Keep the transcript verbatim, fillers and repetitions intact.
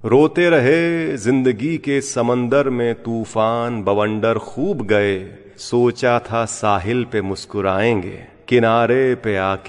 रोते रहे जिंदगी के समंदर में तूफान बवंडर खूब गए, सोचा था साहिल पे मुस्कुराएंगे, किनारे पे आके